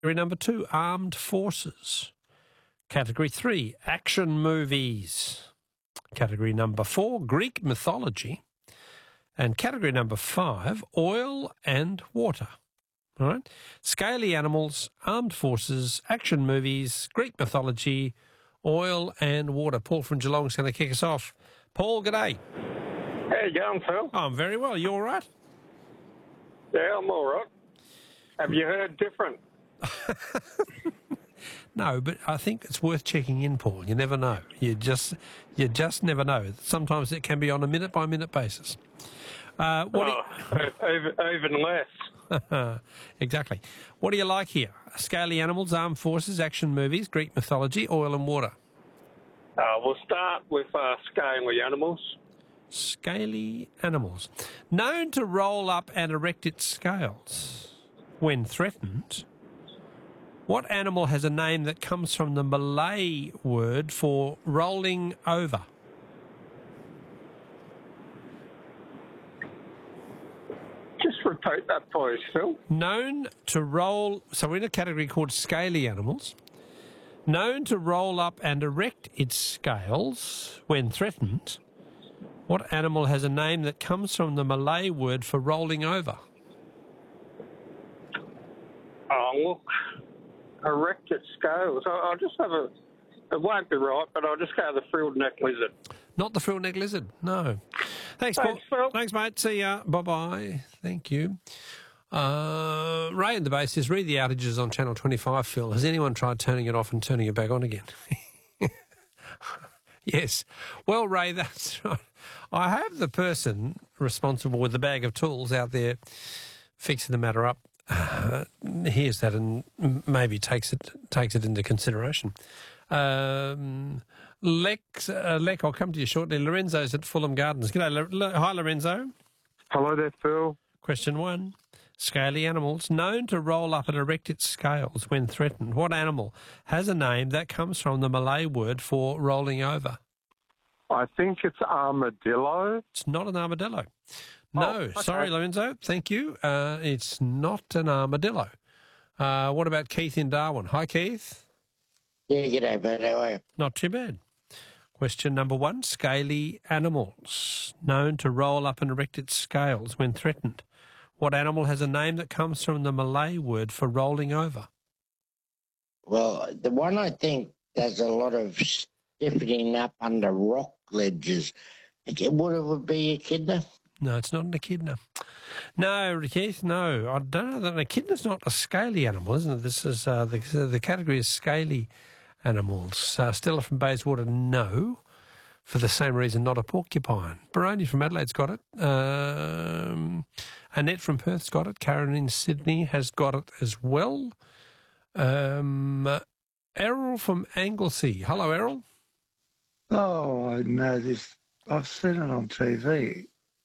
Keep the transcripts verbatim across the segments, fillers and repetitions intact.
Category number two, armed forces. Category three, action movies. Category number four, Greek mythology. And category number five, oil and water. All right? Scaly animals, armed forces, action movies, Greek mythology, oil and water. Paul from Geelong's going to kick us off. Paul, g'day. How you going, Phil? Oh, I'm very well. You all right? Yeah, I'm all right. Have you heard different? No, but I think it's worth checking in, Paul. You never know. You just you just never know. Sometimes it can be on a minute-by-minute basis. Uh, what oh, do you... even, even less. Exactly. What do you like here? Scaly animals, armed forces, action movies, Greek mythology, oil and water. Uh, we'll start with uh, scaly animals. Scaly animals. Known to roll up and erect its scales when threatened, what animal has a name that comes from the Malay word for rolling over? Just repeat that, please, Phil. Known to roll... So we're in a category called scaly animals. Known to roll up and erect its scales when threatened, what animal has a name that comes from the Malay word for rolling over? Oh, look. Erected scales. I'll, I'll just have a... It won't be right, but I'll just go the frilled neck lizard. Not the frilled neck lizard, no. Thanks, Thanks, Paul. Phil. Thanks, mate. See ya. Bye-bye. Thank you. Uh, Ray in the base says, read the outages on Channel twenty-five, Phil. Has anyone tried turning it off and turning it back on again? Yes. Well, Ray, that's right. I have the person responsible with the bag of tools out there fixing the matter up. Uh, hears that and maybe takes it takes it into consideration. Um, Lex, uh, Lec, I'll come to you shortly. Lorenzo's at Fulham Gardens. G'day, Lo- hi, Lorenzo. Hello there, Phil. Question one. Scaly animals known to roll up and erect its scales when threatened. What animal has a name that comes from the Malay word for rolling over? I think it's armadillo. It's not an armadillo. No, Oh, okay. sorry, Lorenzo. Thank you. Uh, it's not an armadillo. Uh, what about Keith in Darwin? Hi, Keith. Yeah, g'day, bud. How are you? Not too bad. Question number one. Scaly animals known to roll up and erect its scales when threatened. What animal has a name that comes from the Malay word for rolling over? Well, the one I think does a lot of stiffening up under rock ledges. What it would be, echidna? No, it's not an echidna. No, Keith, no. I don't know that an echidna's not a scaly animal, isn't it? This is uh, the the category is scaly animals. Uh, Stella from Bayswater, no. For the same reason, not a porcupine. Baroni from Adelaide's got it. Um, Annette from Perth's got it. Karen in Sydney has got it as well. Um, Errol from Anglesey. Hello, Errol. Oh, I know this. I've seen it on T V.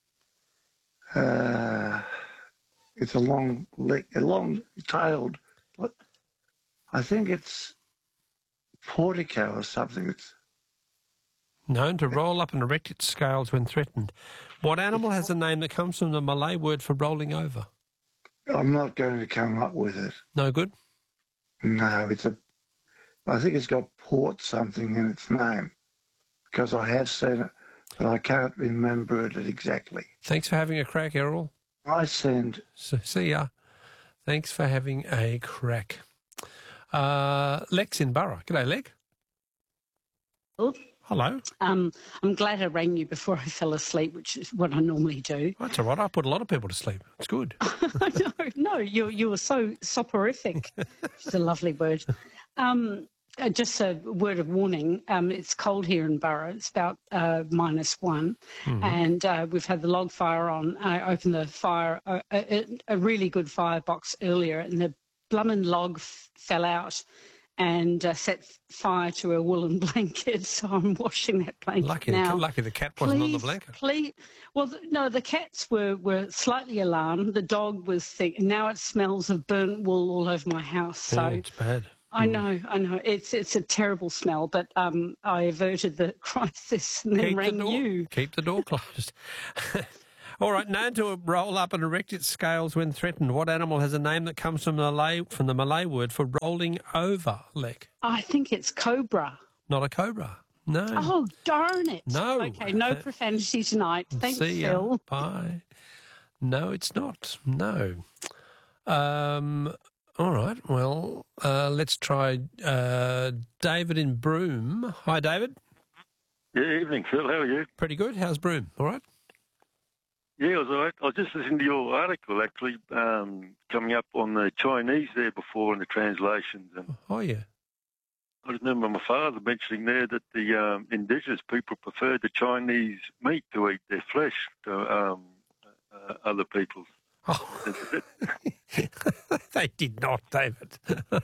Uh, it's a long, a long-tailed. What? I think it's portico or something. It's known to roll up and erect its scales when threatened. What animal has a name that comes from the Malay word for rolling over? I'm not going to come up with it. No good? No, it's a. I think it's got port something in its name because I have seen it, but I can't remember it exactly. Thanks for having a crack, Errol. I send. So, see ya. Thanks for having a crack. Uh, Lex in Borough. G'day, Leg. Oh. Hello. Um, I'm glad I rang you before I fell asleep, which is what I normally do. That's all right. I put a lot of people to sleep. It's good. no, no, you you were so soporific. It's a lovely word. Um, uh, just a word of warning. Um, it's cold here in Borough. It's about uh, minus one, mm-hmm. and uh, we've had the log fire on. I opened the fire, uh, a, a really good firebox earlier, and the blummin' log f- fell out. And uh, set fire to a woolen blanket, so I'm washing that blanket lucky now. The, lucky the cat wasn't please, on the blanket. Please, well, th- no, the cats were, were slightly alarmed. The dog was thick, and now it smells of burnt wool all over my house. So yeah, it's bad. I know, I know. It's it's a terrible smell, but um, I averted the crisis and then Keep rang the door, you. Keep the door closed. All right, known to roll up and erect its scales when threatened. What animal has a name that comes from the Malay, from the Malay word for rolling over, Lek? I think it's cobra. Not a cobra. No. Oh, darn it. No. Okay, no profanity tonight. Thanks, See ya. Phil. Bye. No, it's not. No. Um, all right, well, uh, let's try uh, David in Broome. Hi, David. Yeah, evening, Phil. How are you? Pretty good. How's Broome? All right? Yeah, I was all right. I was just listening to your article, actually, um, coming up on the Chinese there before in the translations. And Oh, yeah. I remember my father mentioning there that the um, indigenous people preferred the Chinese meat to eat their flesh to um, uh, other people's. Oh. They did not, David.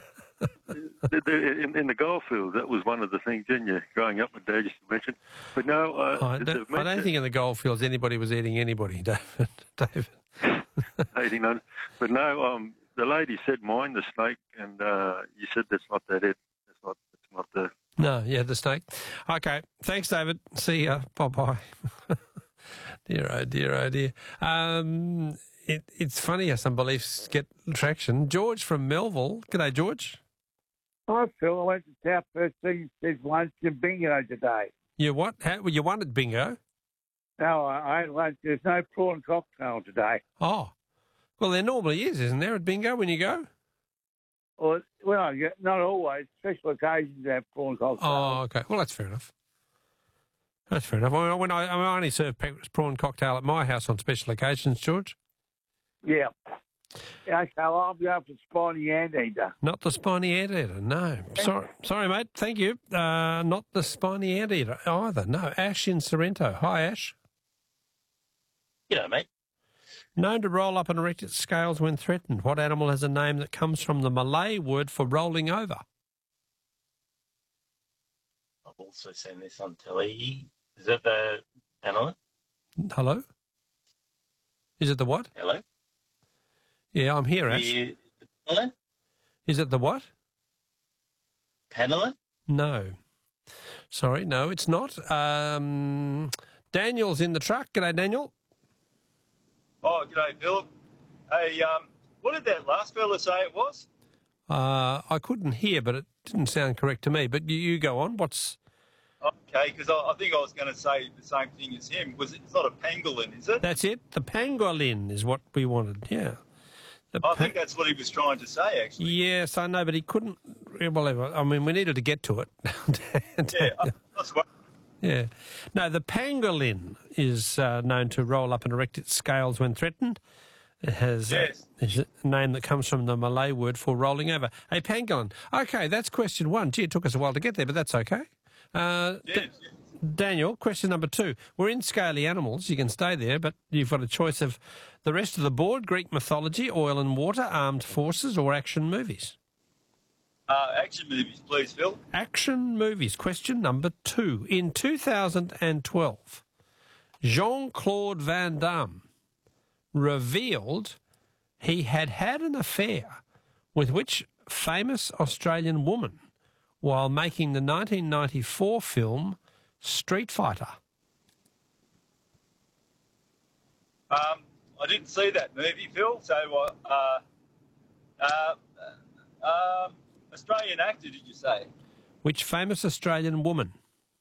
in, in the goldfield, that was one of the things, didn't you? Growing up, my dad used to mention. But no, uh, I, don't, I don't think in the goldfields anybody was eating anybody, David. David. eighteen hundred. But no, um, the lady said mind the snake, and uh, you said that's not that it. That's not. That's not the. No, yeah, the snake. Okay, thanks, David. See ya. Bye bye. Dear oh dear oh dear. Um, it, it's funny how some beliefs get traction. George from Melville. G'day, George. Hi, Phil. I went to South First Thing says lunch and bingo today. You what? How, well, you won at bingo? No, I, I had lunch. There's no prawn cocktail today. Oh, well, there normally is, isn't there, at bingo when you go? Well, well, yeah, not always. Special occasions have prawn cocktails. Oh, okay. Well, that's fair enough. That's fair enough. I mean, when I, I only serve prawn cocktail at my house on special occasions, George. Yeah. Yeah, so I'll be up for spiny anteater. Not the spiny anteater, no. Sorry, sorry, mate. Thank you. Uh, not the spiny anteater either. No, Ash in Sorrento. Hi, Ash. G'day, mate. Known to roll up and erect its scales when threatened. What animal has a name that comes from the Malay word for rolling over? I've also seen this on telly. Is it the pangolin? Hello? Is it the what? Hello? Yeah, I'm here, Ash. The pangolin? Is it the what? Pangolin? No. Sorry, no, it's not. Um, Daniel's in the truck. G'day, Daniel. Oh, g'day, Phil. Hey, um, what did that last fella say it was? Uh, I couldn't hear, but it didn't sound correct to me. But you, you go on. What's... Okay, because I, I think I was going to say the same thing as him. Was it, it's not a pangolin, is it? That's it. The pangolin is what we wanted, yeah. The I pa- think that's what he was trying to say, actually. Yes, I know, but he couldn't... Well, I mean, we needed to get to it. Yeah, that's right. Yeah. No, the pangolin is uh, known to roll up and erect its scales when threatened. It has Yes. uh, is a name that comes from the Malay word for rolling over. A pangolin. Okay, that's question one. Gee, it took us a while to get there, but that's okay. Uh, Yes, Da- yes. Daniel, question number two. We're in scaly animals. You can stay there, but you've got a choice of the rest of the board, Greek mythology, oil and water, armed forces, or action movies. Uh, action movies, please, Phil. Action movies. Question number two. In two thousand twelve, Jean-Claude Van Damme revealed he had had an affair with which famous Australian woman while making the nineteen ninety-four film Street Fighter? Um, I didn't see that movie, Phil, so uh, uh, uh, um, Australian actor, did you say? Which famous Australian woman?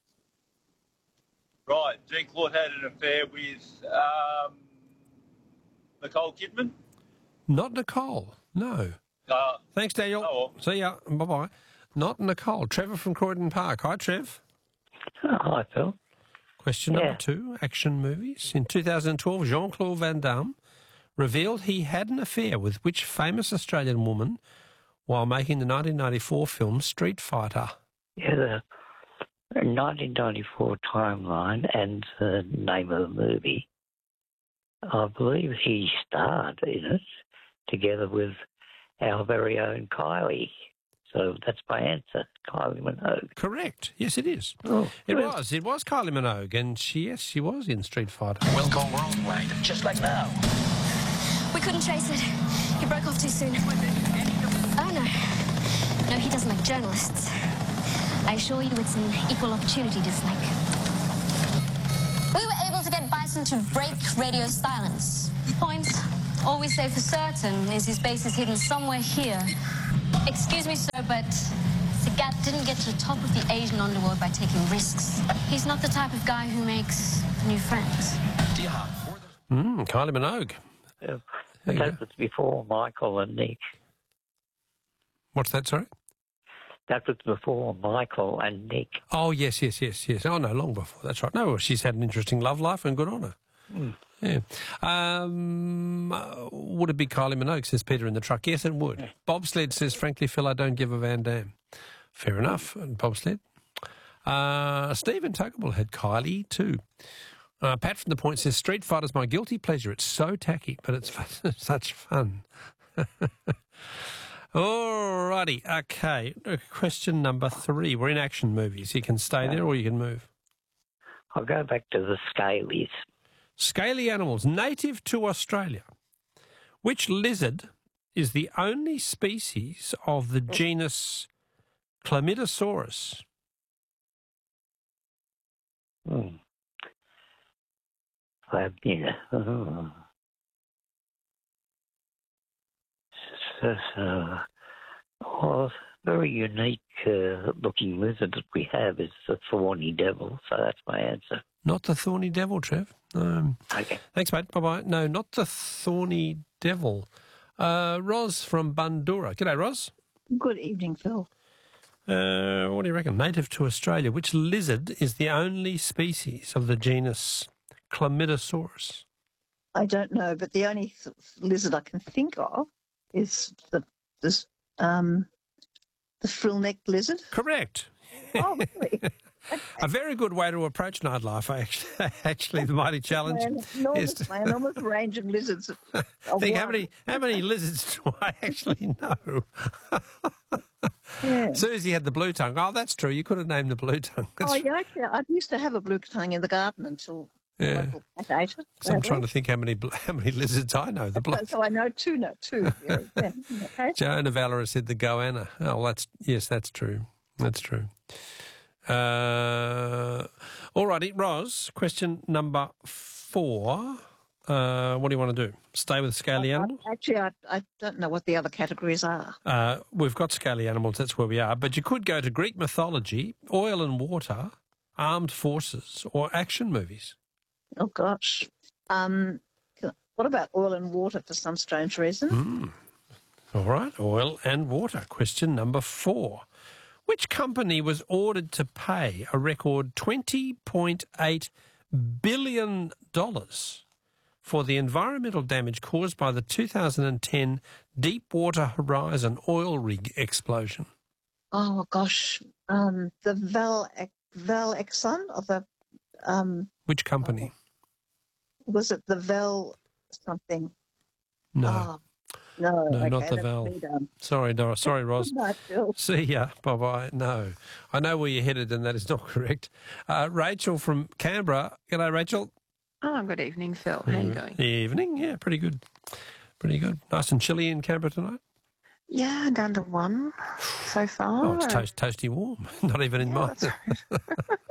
Right, Jean-Claude had an affair with um, Nicole Kidman. Not Nicole. No. Uh, Thanks, Daniel. Oh, See ya. Bye-bye. Not Nicole. Trevor from Croydon Park. Hi, Trev. Hi, Phil. Question Yeah. number two, action movies. In two thousand twelve, Jean-Claude Van Damme revealed he had an affair with which famous Australian woman while making the nineteen ninety-four film Street Fighter? Yeah, the nineteen ninety-four timeline and the name of the movie. I believe he starred in it together with our very own Kylie. So that's my answer, Kylie Minogue. Correct. Yes, it is. Oh, It well. was. It was Kylie Minogue, and she, yes, she was in Street Fighter. We'll go worldwide, just like now. We couldn't trace it. He broke off too soon. Oh, no. No, he doesn't like journalists. I assure you it's an equal opportunity dislike. We were able to get bicycles person to break radio silence. Point. All we say for certain is his base is hidden somewhere here. Excuse me, sir, but Sagat didn't get to the top of the Asian underworld by taking risks. He's not the type of guy who makes new friends. Mm, Kylie Minogue. Yeah. That was before Michael and Nick. What's that, sorry? That was before Michael and Nick. Oh, yes, yes, yes, yes. Oh, no, long before. That's right. No, well, she's had an interesting love life and good on her. Mm. Yeah. Um, uh, would it be Kylie Minogue, says Peter in the truck? Yes, it would. Yeah. Bobsled says, frankly, Phil, I don't give a Van Dam. Fair enough, and Bobsled. Uh, Stephen Tuckable had Kylie too. Uh, Pat from the Point says, Street Fighter's my guilty pleasure. It's so tacky, but it's such fun. All righty, okay. Question number three. We're in action movies. You can stay there or you can move. I'll go back to the scalies. Scaly animals, native to Australia. Which lizard is the only species of the genus Chlamydosaurus? Hmm. Chlamydia. Oh. So, so, well, very unique uh, looking lizard that we have is the thorny devil, so that's my answer. Not the thorny devil, Trev. Um, okay. Thanks, mate. Bye-bye. No, not the thorny devil. Uh, Ros from Bundura. G'day, Ros. Good evening, Phil. Uh, what do you reckon? Native to Australia. Which lizard is the only species of the genus Chlamydosaurus? I don't know, but the only th- lizard I can think of is the this um the frill-necked lizard. Correct. Oh, really? A very good way to approach nightlife, actually. Actually, the mighty challenge my enormous, is to my enormous range of lizards. Of think how one. many how many lizards do I actually know? Yeah. Susie had the blue tongue. Oh, that's true. You could have named the blue tongue. That's Oh, yeah, actually, I used to have a blue tongue in the garden until Yeah. local cat ate it. So I'm trying to think how many bl- how many lizards I know. The blue. So I know two, no, two. Yeah, yeah. Okay. Joanna Valera said the goanna. Oh, well, that's yes, that's true. That's true. Uh, all righty, Ros. Question number four. Uh, what do you want to do? Stay with scaly animals? Actually, I, I don't know what the other categories are. Uh, we've got scaly animals. That's where we are. But you could go to Greek mythology, oil and water, armed forces, or action movies. Oh, gosh. Um, what about oil and water for some strange reason? Mm. All right, oil and water. Question number four. Which company was ordered to pay a record twenty point eight billion dollars for the environmental damage caused by the two thousand ten Deepwater Horizon oil rig explosion? Oh, gosh. Um, the Val, Val Exxon of the... Um, Which company? was it the Val something? No. Oh, no, No, okay, not the that's Val. me done. Sorry, Dora. Sorry, Ros. No, Phil. See ya. Bye-bye. No. I know where you're headed, and that is not correct. Uh, Rachel from Canberra. G'day, Rachel. Oh, good evening, Phil. How are you going? Evening. Yeah, pretty good. Pretty good. Nice and chilly in Canberra tonight. Yeah, down to one so far. Oh, it's toast, toasty warm. Not even in Yeah, mine. that's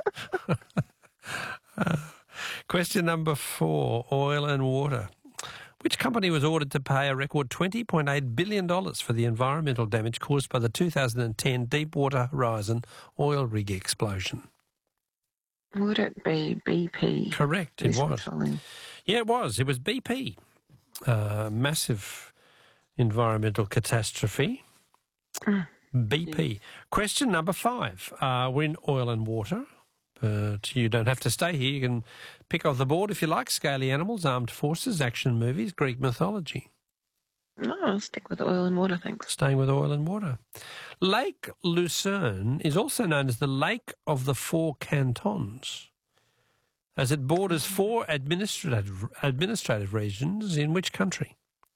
uh, question number four, oil and water. Which company was ordered to pay a record twenty point eight billion dollars for the environmental damage caused by the two thousand ten Deepwater Horizon oil rig explosion? Would it be B P? Correct, it was. Petroleum? Yeah, it was. It was B P. Uh, massive environmental catastrophe. Mm. B P. Question number five. Uh, we're in oil and water, but you don't have to stay here. You can pick off the board if you like. Scaly animals, armed forces, action movies, Greek mythology. No, I'll stick with oil and water, thanks. Staying with oil and water. Lake Lucerne is also known as the Lake of the Four Cantons, as it borders four administrative administrative regions in which country?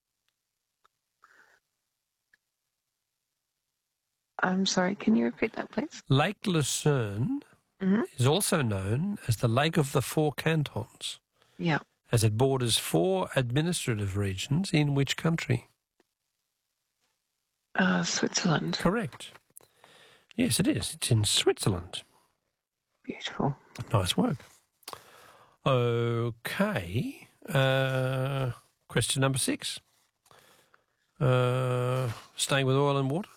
I'm sorry, can you repeat that, please? Lake Lucerne Mm-hmm. is also known as the Lake of the Four Cantons, Yeah. as it borders four administrative regions in which country? Uh, Switzerland. Correct. Yes, it is. It's in Switzerland. Beautiful. Nice work. Okay. Uh, question number six. Uh, staying with oil and water.